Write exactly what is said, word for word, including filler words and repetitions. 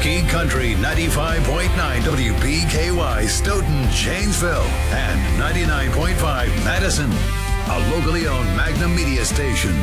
Marquee Country ninety-five point nine W B K Y Stoughton, Janesville, and ninety-nine point five Madison. A locally owned Magnum Media station.